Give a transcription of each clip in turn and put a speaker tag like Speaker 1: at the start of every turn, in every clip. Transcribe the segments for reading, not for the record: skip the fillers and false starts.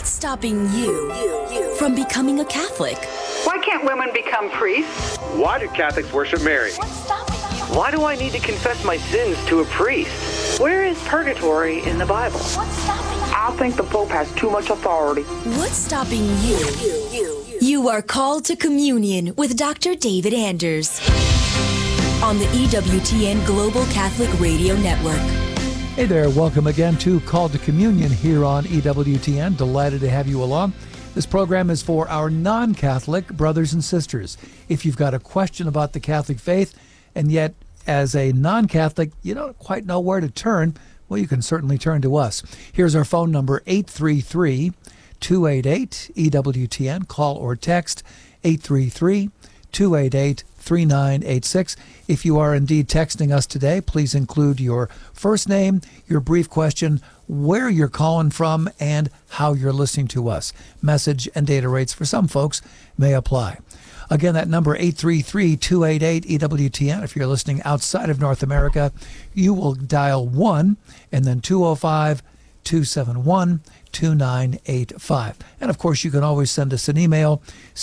Speaker 1: What's stopping you from becoming a Catholic?
Speaker 2: Why can't women become priests?
Speaker 3: Why do Catholics worship Mary?
Speaker 1: What's stopping you?
Speaker 4: Why do I need to confess my sins to a priest? Where is purgatory in the Bible?
Speaker 1: What's stopping you?
Speaker 2: I think the Pope has too much authority.
Speaker 1: What's stopping you? You are called to communion with Dr. David Anders on the EWTN Global Catholic Radio Network.
Speaker 5: Hey there, welcome again to Call to Communion here on EWTN. Delighted to have you along. This program is for our non-Catholic brothers and sisters. If you've got a question about the Catholic faith, and yet as a non-Catholic, you don't quite know where to turn, well, you can certainly turn to us. Here's our phone number, 833-288-EWTN. Call or text 833-288-3986. If you are indeed texting us today, please include your first name, your brief question, where you're calling from, and how you're listening to us. Message and data rates for some folks may apply. Again, that number, 833-288-EWTN. If you're listening outside of North America, you will dial 1 and then 205-271-2985. And of course, you can always send us an email.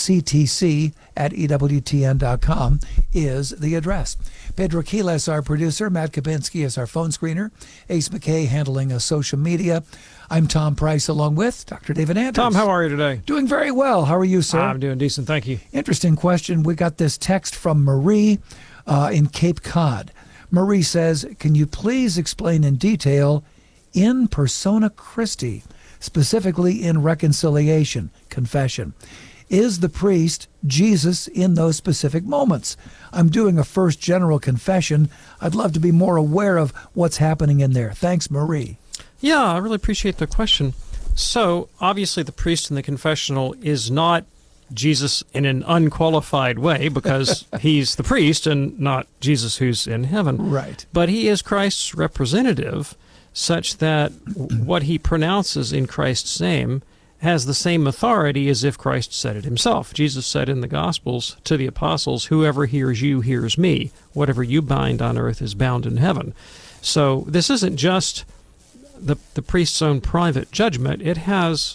Speaker 5: ctc@ewtn.com is the address. Pedro Quiles, our producer. Matt Kapinski is our phone screener. Ace McKay handling social media. I'm Tom Price along with Dr. David Anders.
Speaker 6: Tom, how are you today?
Speaker 5: Doing very well. How are you, sir?
Speaker 6: I'm doing decent, thank you.
Speaker 5: Interesting question. We got this text from Marie in Cape Cod. Marie says, can you please explain in detail in persona Christi, specifically in reconciliation, confession? Is the priest Jesus in those specific moments? I'm doing a first general confession. I'd love to be more aware of what's happening in there. Thanks, Marie.
Speaker 6: Yeah, I really appreciate the question. So, obviously, the priest in the confessional is not Jesus in an unqualified way because he's the priest and not Jesus who's in heaven.
Speaker 5: Right.
Speaker 6: But he is Christ's representative such that what he pronounces in Christ's name has the same authority as if Christ said it himself. Jesus said in the Gospels to the apostles, whoever hears you hears me. Whatever you bind on earth is bound in heaven. So this isn't just the priest's own private judgment. It has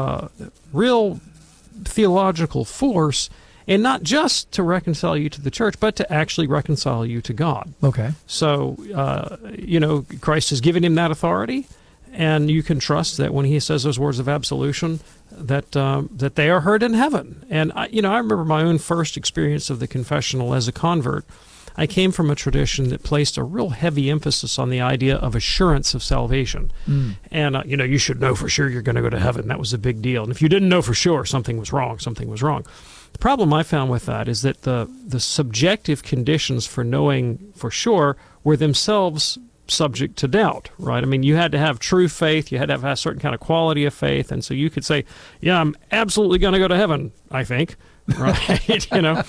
Speaker 6: real theological force, and not just to reconcile you to the church, but to actually reconcile you to God.
Speaker 5: Okay.
Speaker 6: So, Christ has given him that authority, and you can trust that when he says those words of absolution, that they are heard in heaven. And, I remember my own first experience of the confessional as a convert. I came from a tradition that placed a real heavy emphasis on the idea of assurance of salvation. And, you should know for sure you're going to go to heaven. That was a big deal. And if you didn't know for sure, something was wrong. The problem I found with that is that the subjective conditions for knowing for sure were themselves subject to doubt, right? I mean, you had to have true faith. You had to have a certain kind of quality of faith. And so you could say, yeah, I'm absolutely going to go to heaven, I think. Right, and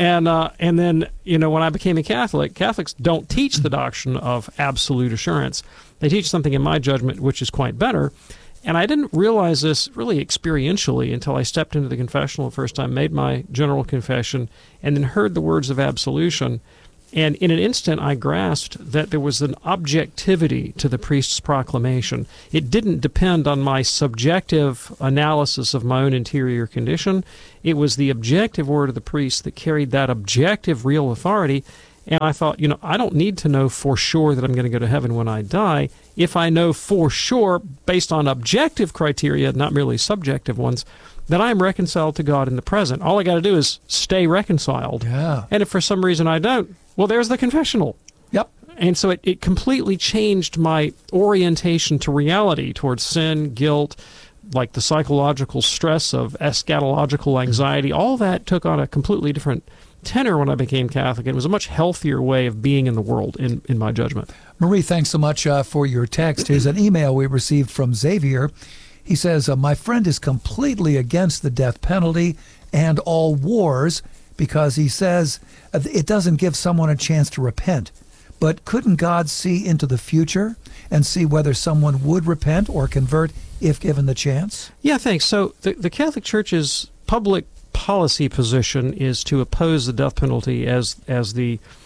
Speaker 6: then when I became a Catholic, Catholics don't teach the doctrine of absolute assurance. They teach something, in my judgment, which is quite better. And I didn't realize this really experientially until I stepped into the confessional the first time, made my general confession, and then heard the words of absolution. And in an instant, I grasped that there was an objectivity to the priest's proclamation. It didn't depend on my subjective analysis of my own interior condition. It was the objective word of the priest that carried that objective real authority. And I thought, I don't need to know for sure that I'm going to go to heaven when I die. If I know for sure, based on objective criteria, not merely subjective ones, that I am reconciled to God in the present. All I got to do is stay reconciled.
Speaker 5: Yeah.
Speaker 6: And if for some reason I don't, well, there's the confessional.
Speaker 5: Yep.
Speaker 6: And so it completely changed my orientation to reality, towards sin, guilt, like the psychological stress of eschatological anxiety. All that took on a completely different tenor when I became Catholic. It was a much healthier way of being in the world, in my judgment.
Speaker 5: Marie, thanks so much for your text. Here's an email we received from Xavier. He says, my friend is completely against the death penalty and all wars because he says it doesn't give someone a chance to repent. But couldn't God see into the future and see whether someone would repent or convert if given the chance?
Speaker 6: Yeah, thanks. So the Catholic Church's public policy position is to oppose the death penalty as the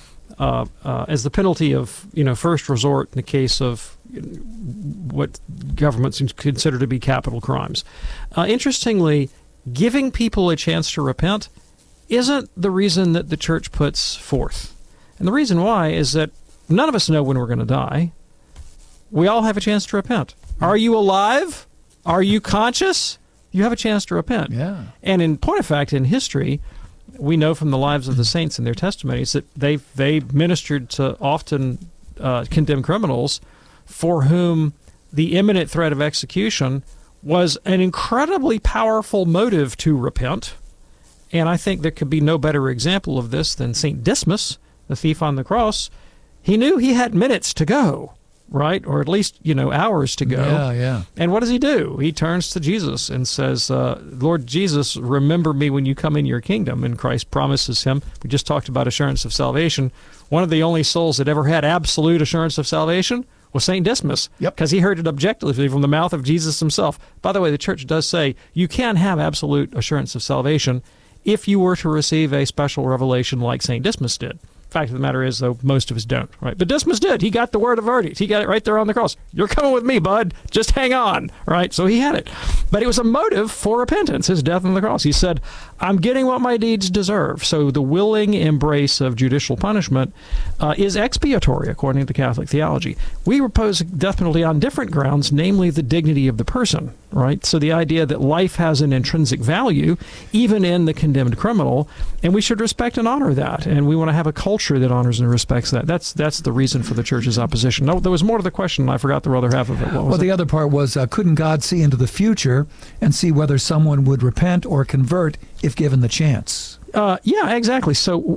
Speaker 6: as the penalty of first resort in the case of what governments consider to be capital crimes. Interestingly, giving people a chance to repent isn't the reason that the church puts forth. And the reason why is that none of us know when we're going to die. We all have a chance to repent. Are you alive? Are you conscious? You have a chance to repent.
Speaker 5: Yeah.
Speaker 6: And in point of fact, in history, we know from the lives of the saints and their testimonies that they ministered to often condemned criminals for whom the imminent threat of execution was an incredibly powerful motive to repent. And I think there could be no better example of this than St. Dismas, the thief on the cross. He knew he had minutes to go, right? Or at least, hours to go.
Speaker 5: Yeah, yeah.
Speaker 6: And what does he do? He turns to Jesus and says, Lord Jesus, remember me when you come in your kingdom. And Christ promises him. We just talked about assurance of salvation. One of the only souls that ever had absolute assurance of salvation was St. Dismas.
Speaker 5: Yep.
Speaker 6: Because he heard it objectively from the mouth of Jesus himself. By the way, the church does say you can have absolute assurance of salvation if you were to receive a special revelation like St. Dismas did. Fact of the matter is, though, most of us don't, right? But Dismas did. He got the word of verdict. He got it right there on the cross. You're coming with me, bud. Just hang on, right? So he had it. But it was a motive for repentance, his death on the cross. He said, I'm getting what my deeds deserve. So the willing embrace of judicial punishment is expiatory, according to Catholic theology. We repose death penalty on different grounds, namely the dignity of the person, right? So the idea that life has an intrinsic value, even in the condemned criminal, and we should respect and honor that. And we want to have a culture that honors and respects that. That's the reason for the church's opposition. No, there was more to the question. I forgot the other half of it.
Speaker 5: The other part was, couldn't God see into the future and see whether someone would repent or convert if given the chance?
Speaker 6: Yeah, exactly. So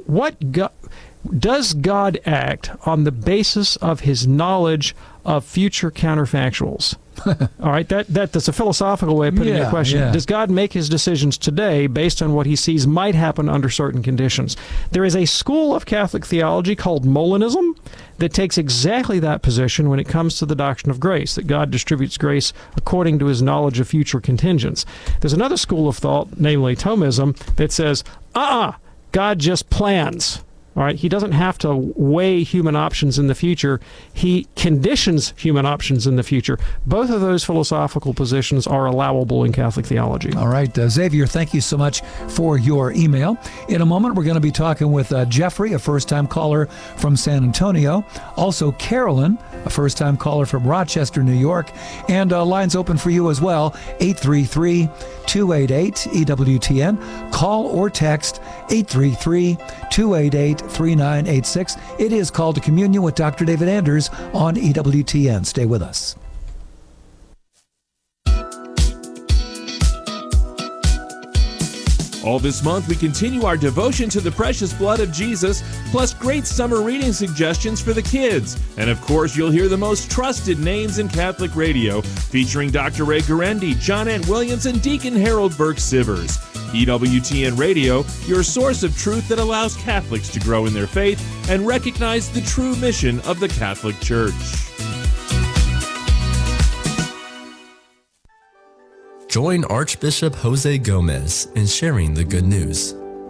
Speaker 6: does God act on the basis of his knowledge of future counterfactuals? All right, that's a philosophical way of putting the question.
Speaker 5: Yeah.
Speaker 6: Does God make his decisions today based on what he sees might happen under certain conditions? There is a school of Catholic theology called Molinism that takes exactly that position when it comes to the doctrine of grace, that God distributes grace according to his knowledge of future contingents. There's another school of thought, namely Thomism, that says, God just plans. All right, he doesn't have to weigh human options in the future. He conditions human options in the future. Both of those philosophical positions are allowable in Catholic theology.
Speaker 5: All right, Xavier, thank you so much for your email. In a moment, we're going to be talking with Jeffrey, a first-time caller from San Antonio. Also, Carolyn, a first-time caller from Rochester, New York. And lines open for you as well, 833-288-EWTN. Call or text 833-288-3986. It is Called to Communion with Dr. David Anders on EWTN. Stay with us.
Speaker 7: All this month, we continue our devotion to the precious blood of Jesus, plus great summer reading suggestions for the kids. And of course, you'll hear the most trusted names in Catholic radio, featuring Dr. Ray Guarendi, John Ant Williams, and Deacon Harold Burke-Sivers. EWTN Radio, your source of truth that allows Catholics to grow in their faith and recognize the true mission of the Catholic Church.
Speaker 8: Join Archbishop Jose Gomez in sharing the good news.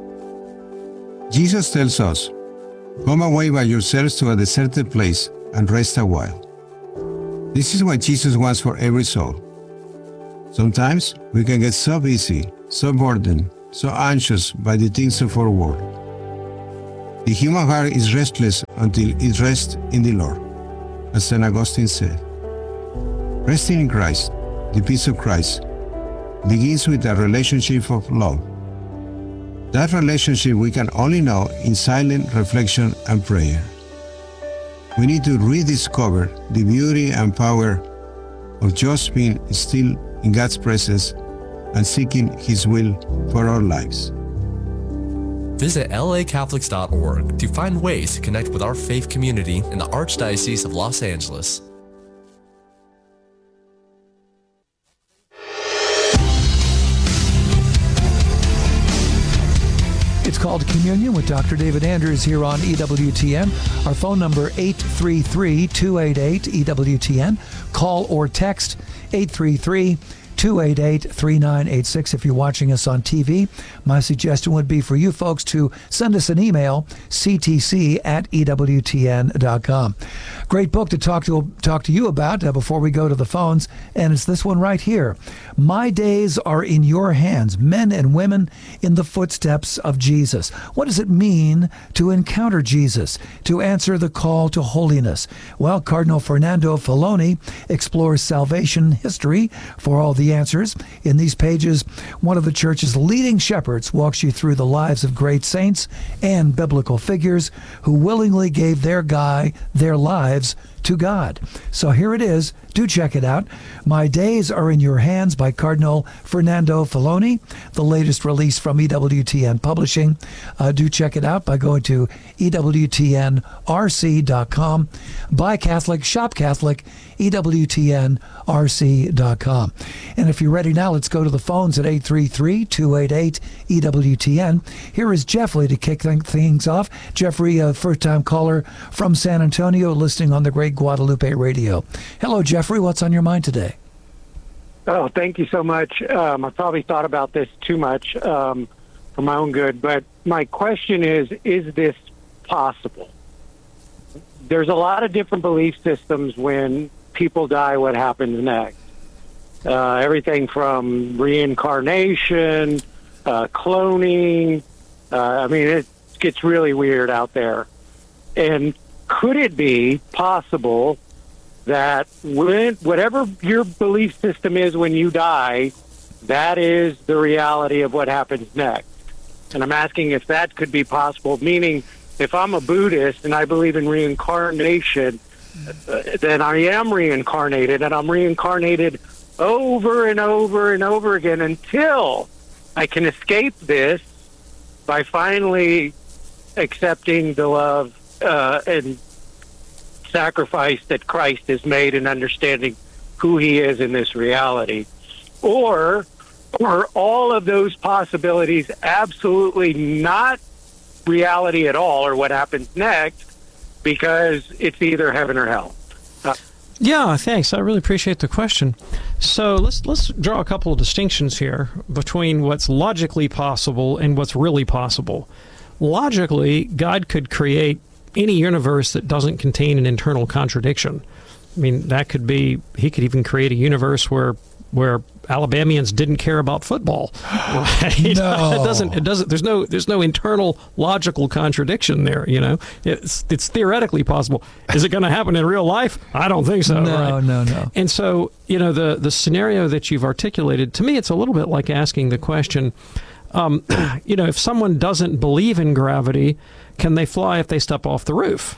Speaker 9: Jesus tells us, "Come away by yourselves to a deserted place and rest a while." This is what Jesus wants for every soul. Sometimes we can get so busy, so burdened, so anxious by the things of our world. The human heart is restless until it rests in the Lord, as St. Augustine said. Resting in Christ, the peace of Christ, begins with a relationship of love. That relationship we can only know in silent reflection and prayer. We need to rediscover the beauty and power of just being still in God's presence and seeking His will for our lives.
Speaker 8: Visit lacatholics.org to find ways to connect with our faith community in the Archdiocese of Los Angeles.
Speaker 5: It's Called Communion with Dr. David Anders here on EWTN. Our phone number 833-288-EWTN. Call or text 833-288-3986. 288-3986. If you're watching us on TV, my suggestion would be for you folks to send us an email, ctc@ewtn.com. Great book to talk to you about before we go to the phones, and it's this one right here. My Days Are in Your Hands, Men and Women in the Footsteps of Jesus. What does it mean to encounter Jesus, to answer the call to holiness? Well, Cardinal Fernando Filoni explores salvation history for all the answers. In these pages, one of the church's leading shepherds walks you through the lives of great saints and biblical figures who willingly gave their lives to God. So here it is. Do check it out. My Days Are in Your Hands by Cardinal Fernando Filoni, the latest release from EWTN Publishing. Do check it out by going to EWTNRC.com. Buy Catholic, shop Catholic, EWTNRC.com. And if you're ready now, let's go to the phones at 833-288-EWTN. Here is Jeffrey to kick things off. Jeffrey, a first-time caller from San Antonio, listening on the Great Guadalupe Radio. Hello, Jeffrey. What's on your mind today?
Speaker 10: Oh, thank you so much. I probably thought about this too much for my own good, but my question is this possible? There's a lot of different belief systems when people die, what happens next. Everything from reincarnation, cloning. It gets really weird out there. And could it be possible that whatever your belief system is when you die, that is the reality of what happens next? And I'm asking if that could be possible, meaning if I'm a Buddhist and I believe in reincarnation, then I am reincarnated, and I'm reincarnated over and over and over again until I can escape this by finally accepting the love and sacrifice that Christ has made and understanding who he is in this reality. Or are all of those possibilities absolutely not reality at all, or what happens next, because it's either heaven or hell?
Speaker 6: Yeah, thanks. I really appreciate the question. So let's draw a couple of distinctions here between what's logically possible and what's really possible. Logically, God could create any universe that doesn't contain an internal contradiction. I mean, that could be, he could even create a universe where Alabamians didn't care about football. Right?
Speaker 5: No.
Speaker 6: It doesn't, there's no internal logical contradiction there, you know. It's theoretically possible. Is it going to happen in real life? I don't think so.
Speaker 5: No,
Speaker 6: right?
Speaker 5: No.
Speaker 6: And so, you know, the scenario that you've articulated, to me, it's a little bit like asking the question, you know, if someone doesn't believe in gravity, can they fly if they step off the roof?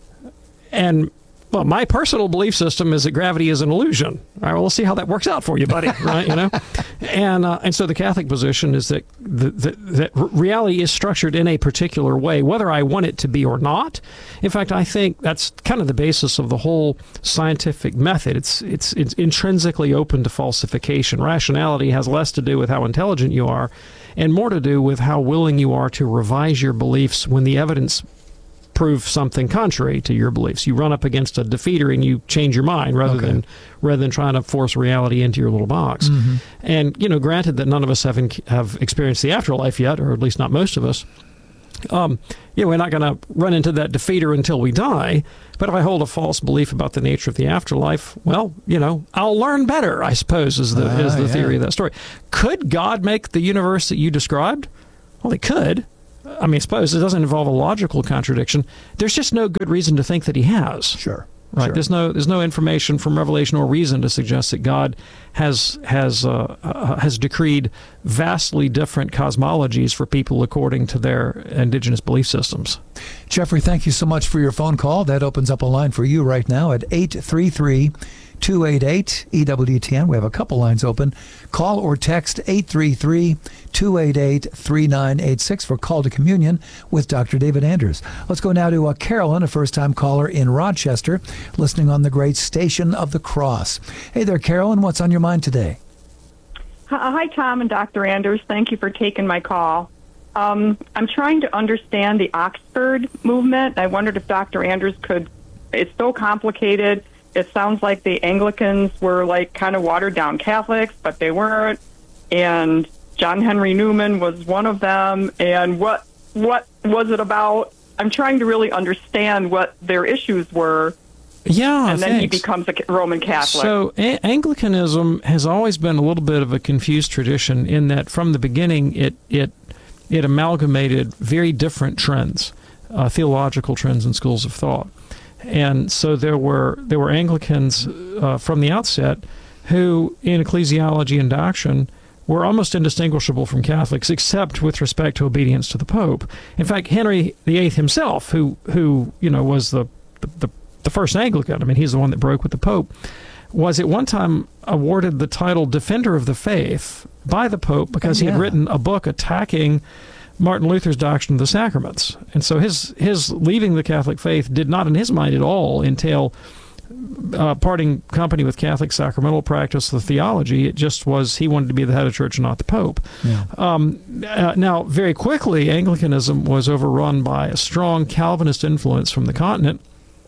Speaker 6: And, well, my personal belief system is that gravity is an illusion. All right, well, we'll see how that works out for you, buddy, right, you know? And so the Catholic position is that that reality is structured in a particular way, whether I want it to be or not. In fact, I think that's kind of the basis of the whole scientific method. It's intrinsically open to falsification. Rationality has less to do with how intelligent you are and more to do with how willing you are to revise your beliefs when the evidence proves something contrary to your beliefs. You run up against a defeater and you change your mind rather than trying to force reality into your little box. Mm-hmm. And, you know, granted that none of us have experienced the afterlife yet, or at least not most of us, we're not going to run into that defeater until we die. But if I hold a false belief about the nature of the afterlife, well, you know, I'll learn better, I suppose, is the theory of that story. Could God make the universe that you described? Well, he could. I mean, I suppose it doesn't involve a logical contradiction. There's just no good reason to think that he has.
Speaker 5: Sure.
Speaker 6: Right. Sure. There's no information from Revelation or reason to suggest that God has decreed vastly different cosmologies for people according to their indigenous belief systems.
Speaker 5: Jeffrey, thank you so much for your phone call. That opens up a line for you right now at 833-288-EWTN. We have a couple lines open. Call or text 833-288-3986 for Call to Communion with Dr. David Anders. Let's go now to Carolyn, a first-time caller in Rochester, listening on the great Station of the Cross. Hey there, Carolyn. What's on your mind today?
Speaker 11: Hi, Tom and Dr. Anders. Thank you for taking my call. I'm trying to understand the Oxford movement. I wondered if Dr. Anders could. It's so complicated. it sounds like the Anglicans were like kind of watered down Catholics, but they weren't. And John Henry Newman was one of them. And what was it about? I'm trying to really understand what their issues were.
Speaker 6: Yeah,
Speaker 11: and then he becomes a Roman Catholic.
Speaker 6: So Anglicanism has always been a little bit of a confused tradition in that from the beginning it amalgamated very different trends, theological trends and schools of thought. And so there were Anglicans from the outset who, in ecclesiology and doctrine, were almost indistinguishable from Catholics, except with respect to obedience to the Pope. In fact, Henry VIII himself, who was the first Anglican, I mean, he's the one that broke with the Pope, was at one time awarded the title Defender of the Faith by the Pope because he had written a book attacking Martin Luther's doctrine of the sacraments. And so his leaving the Catholic faith did not, in his mind at all, entail parting company with Catholic sacramental practice or theology. It just was he wanted to be the head of church and not the Pope. Yeah. Now, very quickly, Anglicanism was overrun by a strong Calvinist influence from the continent.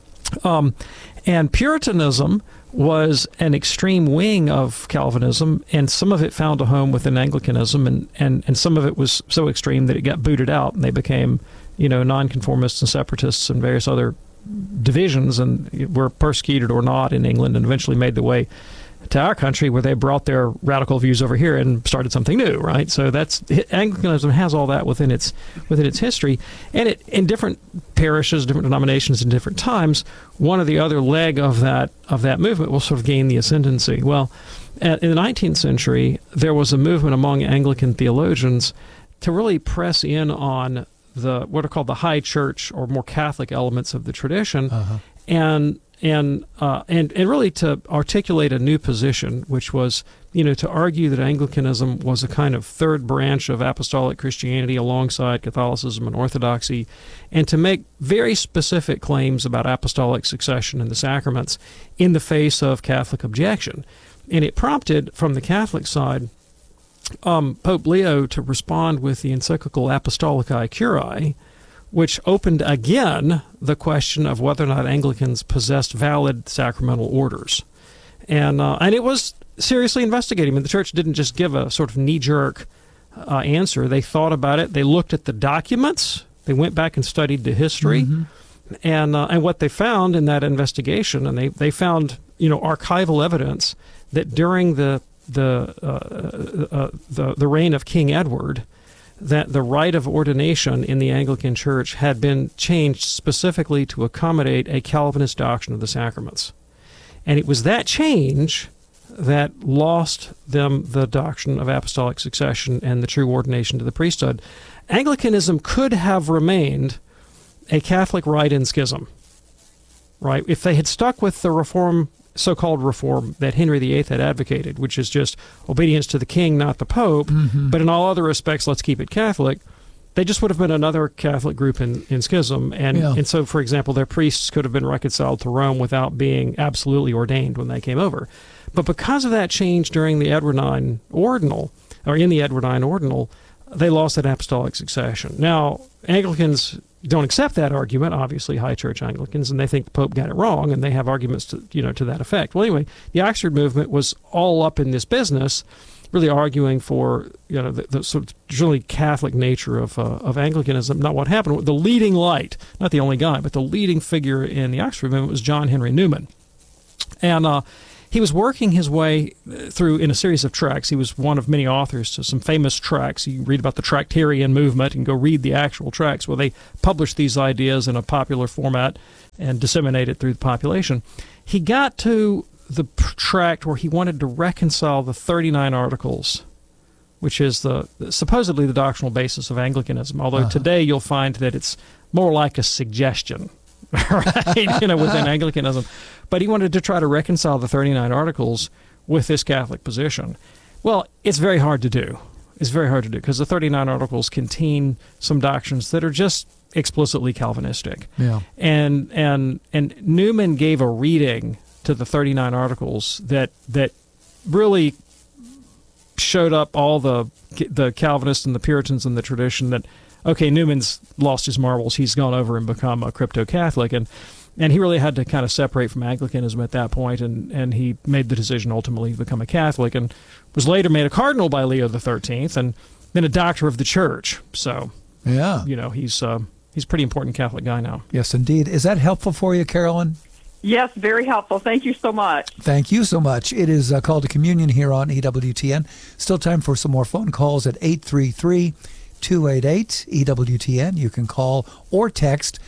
Speaker 6: And Puritanism was an extreme wing of Calvinism, and some of it found a home within Anglicanism, and some of it was so extreme that it got booted out, and they became, nonconformists and separatists and various other divisions, and were persecuted or not in England, and eventually made their way to our country, where they brought their radical views over here and started something new, right? So Anglicanism has all that within its history, and it in different parishes, different denominations, in different times, one or the other leg of that movement will sort of gain the ascendancy. Well, in the 19th century, there was a movement among Anglican theologians to really press in on what are called the high church or more Catholic elements of the tradition, and really to articulate a new position, which was, to argue that Anglicanism was a kind of third branch of apostolic Christianity alongside Catholicism and Orthodoxy, and to make very specific claims about apostolic succession and the sacraments in the face of Catholic objection. And it prompted, from the Catholic side, Pope Leo to respond with the encyclical Apostolicae Curiae, which opened again the question of whether or not Anglicans possessed valid sacramental orders. And it was seriously investigating. I mean, the church didn't just give a sort of knee-jerk answer. They thought about it. They looked at the documents. They went back and studied the history. And what they found in that investigation, and they found, archival evidence that during the reign of King Edward, that the rite of ordination in the Anglican Church had been changed specifically to accommodate a Calvinist doctrine of the sacraments. And it was that change that lost them the doctrine of apostolic succession and the true ordination to the priesthood. Anglicanism could have remained a Catholic rite in schism, right? If they had stuck with the so-called reform that Henry VIII had advocated, which is just obedience to the king, not the Pope, but in all other respects, let's keep it Catholic, they just would have been another Catholic group in schism. And so, for example, their priests could have been reconciled to Rome without being absolutely ordained when they came over. But because of that change during the Edwardine Ordinal, or in the Edwardine Ordinal, they lost that apostolic succession. Now, Anglicans don't accept that argument, obviously, high church Anglicans, and they think the Pope got it wrong, and they have arguments to that effect. Well, anyway, the Oxford movement was all up in this business, really arguing for the sort of really Catholic nature of Anglicanism. Now, what happened? The leading light, not the only guy, but the leading figure in the Oxford movement was John Henry Newman, and he was working his way through in a series of tracts. He was one of many authors to some famous tracts. You can read about the Tractarian movement and go read the actual tracts where they published these ideas in a popular format and disseminate it through the population. He got to the tract where he wanted to reconcile the 39 Articles, which is supposedly the doctrinal basis of Anglicanism, although today you'll find that it's more like a suggestion, right, within Anglicanism. But he wanted to try to reconcile the 39 Articles with this Catholic position. Well, it's very hard to do. It's very hard to do because the 39 Articles contain some doctrines that are just explicitly Calvinistic. Yeah. And Newman gave a reading to the 39 Articles that really showed up all the Calvinists and the Puritans in the tradition that, okay, Newman's lost his marbles. He's gone over and become a crypto-Catholic. And And he really had to kind of separate from Anglicanism at that point, and he made the decision ultimately to become a Catholic, and was later made a cardinal by Leo XIII, and then a doctor of the church. So,
Speaker 5: yeah,
Speaker 6: he's a pretty important Catholic guy now.
Speaker 5: Yes, indeed. Is that helpful for you, Carolyn?
Speaker 11: Yes, very helpful. Thank you so much.
Speaker 5: Thank you so much. It is a call to communion here on EWTN. Still time for some more phone calls at 833-288-EWTN. You can call or text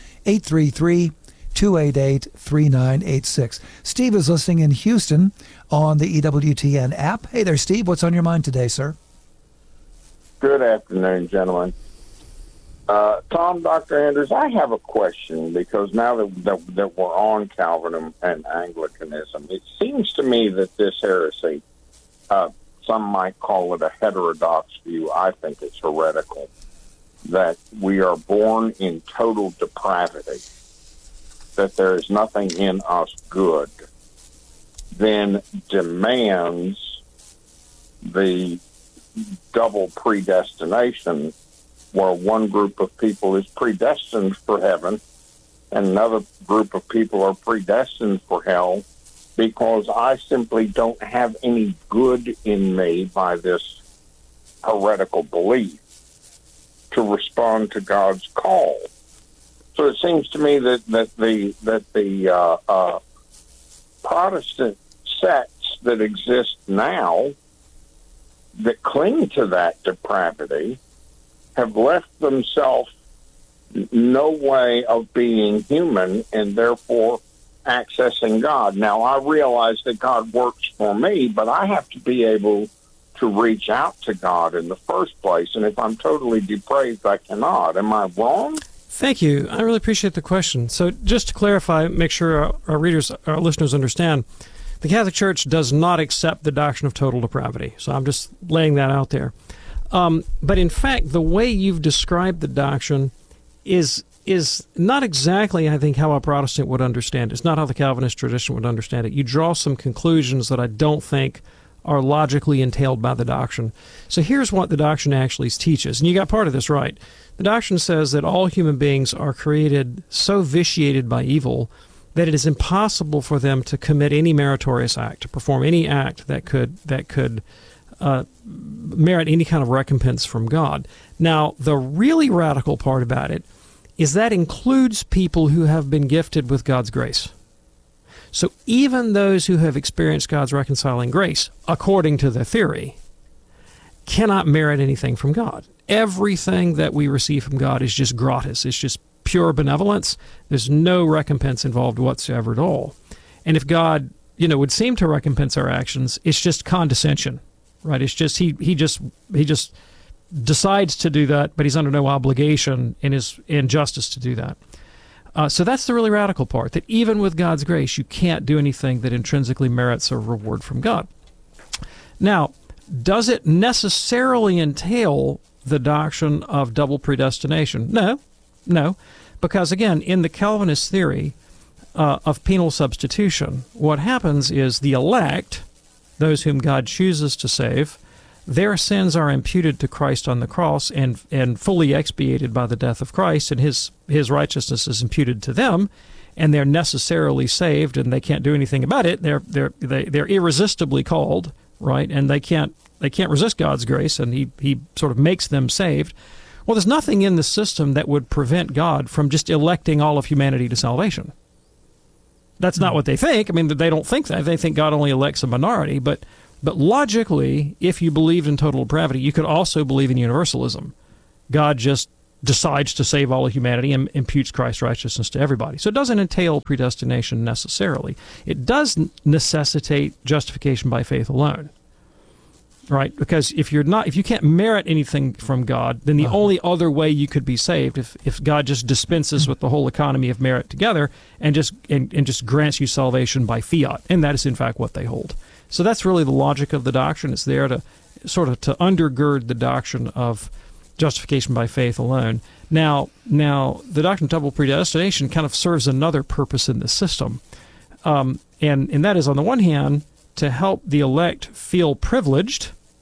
Speaker 5: 833-288-3986. Steve is listening in Houston on the EWTN app. Hey there, Steve. What's on your mind today, sir?
Speaker 12: Good afternoon, gentlemen. Tom, Dr. Anders, I have a question, because now that we're on Calvinism and Anglicanism, it seems to me that this heresy, some might call it a heterodox view, I think it's heretical, that we are born in total depravity, that there is nothing in us good, then demands the double predestination, where one group of people is predestined for heaven and another group of people are predestined for hell, because I simply don't have any good in me by this heretical belief to respond to God's call. So it seems to me that the Protestant sects that exist now that cling to that depravity have left themselves no way of being human and therefore accessing God. Now, I realize that God works for me, but I have to be able to reach out to God in the first place. And if I'm totally depraved, I cannot. Am I wrong?
Speaker 6: Thank you. I really appreciate the question. So just to clarify, make sure our readers, our listeners understand, the Catholic Church does not accept the doctrine of total depravity. So I'm just laying that out there. But in fact, the way you've described the doctrine is not exactly, I think, how a Protestant would understand it. It's not how the Calvinist tradition would understand it. You draw some conclusions that I don't think are logically entailed by the doctrine. So here's what the doctrine actually teaches. And you got part of this right. The doctrine says that all human beings are created so vitiated by evil that it is impossible for them to commit any meritorious act, to perform any act that could merit any kind of recompense from God. Now, the really radical part about it is that includes people who have been gifted with God's grace. So even those who have experienced God's reconciling grace, according to the theory, cannot merit anything from God. Everything that we receive from God is just gratis. It's just pure benevolence. There's no recompense involved whatsoever at all. And if God, would seem to recompense our actions, it's just condescension. Right, it's just he just decides to do that, but he's under no obligation in his injustice to do that. So that's the really radical part, that even with God's grace, you can't do anything that intrinsically merits a reward from God. Now, does it necessarily entail the doctrine of double predestination? No, because again, in the Calvinist theory of penal substitution, what happens is the elect, those whom God chooses to save, their sins are imputed to Christ on the cross and fully expiated by the death of Christ, and his righteousness is imputed to them, and they're necessarily saved, and they can't do anything about it. They're irresistibly called, right? And they can't resist God's grace, and he sort of makes them saved. Well, there's nothing in the system that would prevent God from just electing all of humanity to salvation. That's not what they think. I mean, they don't think that. They think God only elects a minority. But logically, if you believed in total depravity, you could also believe in universalism. God just decides to save all of humanity and imputes Christ's righteousness to everybody. So it doesn't entail predestination necessarily. It does necessitate justification by faith alone. Right? Because if you can't merit anything from God, then the only other way you could be saved, if God just dispenses with the whole economy of merit together and just grants you salvation by fiat, and that is in fact what they hold. So that's really the logic of the doctrine. It's there to sort of to undergird the doctrine of justification by faith alone. Now the doctrine of double predestination kind of serves another purpose in the system, and that is, on the one hand, to help the elect feel privileged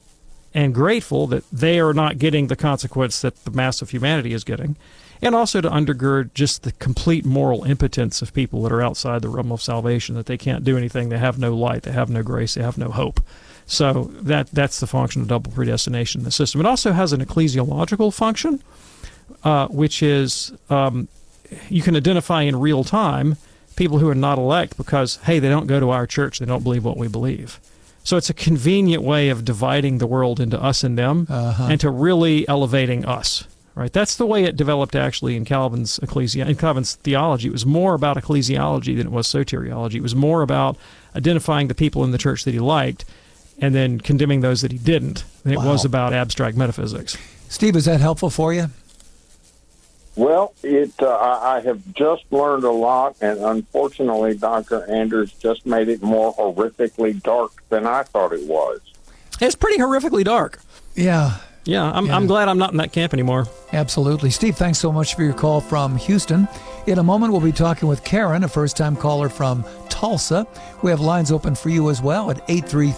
Speaker 6: and grateful that they are not getting the consequence that the mass of humanity is getting, and also to undergird just the complete moral impotence of people that are outside the realm of salvation, that they can't do anything, they have no light, they have no grace, they have no hope. So that's the function of double predestination in the system. It also has an ecclesiological function, which is you can identify in real time people who are not elect because, hey, they don't go to our church, they don't believe what we believe. So it's a convenient way of dividing the world into us and them, and to really elevating us. Right, that's the way it developed actually in Calvin's theology. It was more about ecclesiology than it was soteriology. It was more about identifying the people in the church that he liked and then condemning those that he didn't than it was about abstract metaphysics.
Speaker 5: Steve, is that helpful for you?
Speaker 12: Well, I have just learned a lot, and unfortunately, Dr. Anders just made it more horrifically dark than I thought it was.
Speaker 6: It's pretty horrifically dark.
Speaker 5: Yeah.
Speaker 6: Yeah, I'm glad I'm not in that camp anymore.
Speaker 5: Absolutely. Steve, thanks so much for your call from Houston. In a moment, we'll be talking with Karen, a first-time caller from Tulsa. We have lines open for you as well at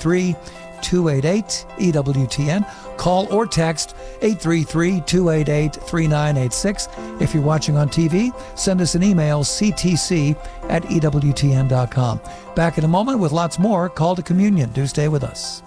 Speaker 5: 833-288-EWTN. Call or text 833-288-3986. If you're watching on TV, send us an email, ctc@ewtn.com. Back in a moment with lots more. Call to Communion. Do stay with us.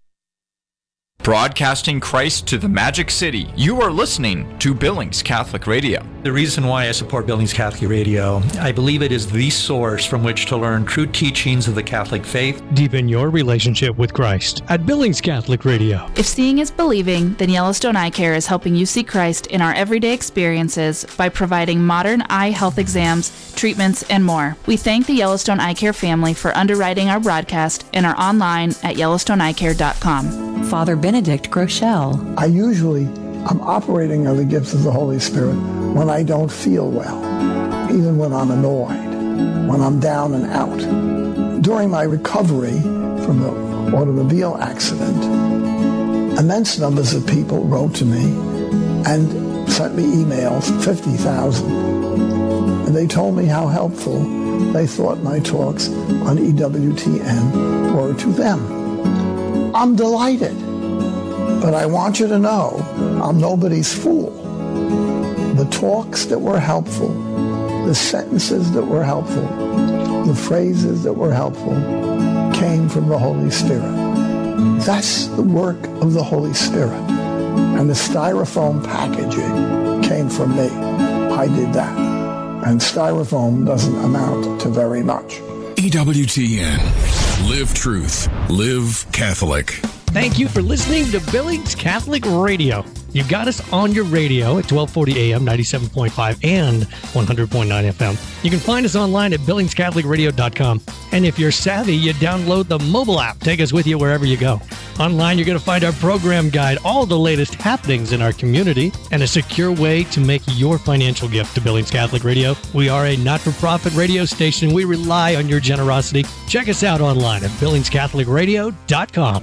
Speaker 13: Broadcasting Christ to the Magic City. You are listening to Billings Catholic Radio.
Speaker 14: The reason why I support Billings Catholic Radio, I believe it is the source from which to learn true teachings of the Catholic faith.
Speaker 15: Deepen your relationship with Christ at Billings Catholic Radio.
Speaker 16: If seeing is believing, then Yellowstone Eye Care is helping you see Christ in our everyday experiences by providing modern eye health exams, treatments, and more. We thank the Yellowstone Eye Care family for underwriting our broadcast and are online at YellowstoneEyeCare.com.
Speaker 17: Father Benedict Groeschel.
Speaker 18: I'm operating on the gifts of the Holy Spirit when I don't feel well, even when I'm annoyed, when I'm down and out. During my recovery from the automobile accident, immense numbers of people wrote to me and sent me emails, 50,000. And they told me how helpful they thought my talks on EWTN were to them. I'm delighted, but I want you to know I'm nobody's fool. The talks that were helpful, the sentences that were helpful, the phrases that were helpful came from the Holy Spirit. That's the work of the Holy Spirit. And the styrofoam packaging came from me. I did that. And styrofoam doesn't amount to very much.
Speaker 19: EWTN. Live truth. Live Catholic.
Speaker 15: Thank you for listening to Billings Catholic Radio. You got us on your radio at 1240 AM, 97.5 and 100.9 FM. You can find us online at BillingsCatholicRadio.com. And if you're savvy, you download the mobile app. Take us with you wherever you go. Online, you're going to find our program guide, all the latest happenings in our community, and a secure way to make your financial gift to Billings Catholic Radio. We are a not-for-profit radio station. We rely on your generosity. Check us out online at BillingsCatholicRadio.com.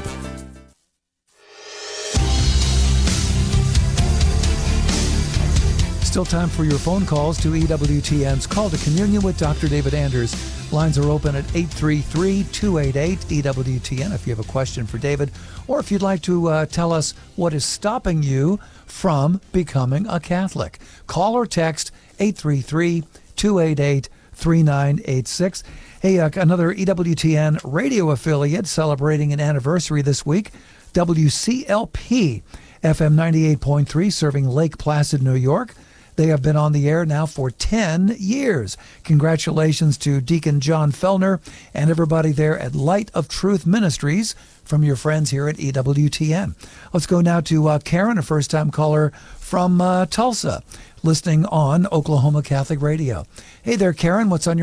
Speaker 5: Still time for your phone calls to EWTN's Call to Communion with Dr. David Anders. Lines are open at 833-288-EWTN if you have a question for David, or if you'd like to tell us what is stopping you from becoming a Catholic. Call or text 833-288-3986. Hey, another EWTN radio affiliate celebrating an anniversary this week, WCLP FM 98.3, serving Lake Placid, New York. They have been on the air now for 10 years. Congratulations to Deacon John Fellner and everybody there at Light of Truth Ministries from your friends here at EWTN. Let's go now to Karen, a first-time caller from Tulsa, listening on Oklahoma Catholic Radio. Hey there, Karen. What's on your